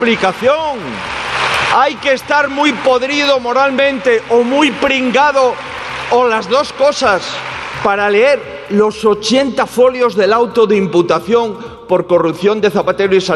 explicación. Hay que estar muy podrido moralmente o muy pringado o las dos cosas para leer los 80 folios del auto de imputación por corrupción de Zapatero y Salinas.